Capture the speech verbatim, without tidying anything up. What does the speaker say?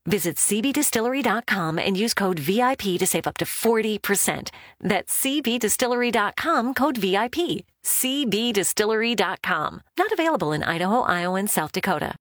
Visit c b distillery dot com and use code V I P to save up to forty percent. That's c b distillery dot com, code V I P. c b distillery dot com. Not available in Idaho, Iowa, and South Dakota.